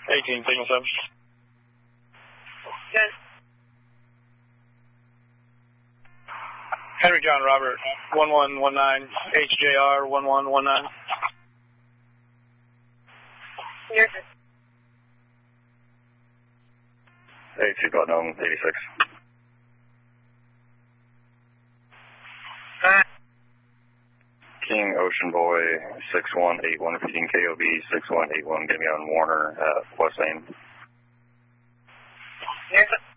18, signal 7. Good. Henry John Robert, 1119, HJR 1119. You're good. Hey, seatbelt known 86. King Ocean Boy 6181, repeating KOB 6181, getting me on Warner, West Main. You're good.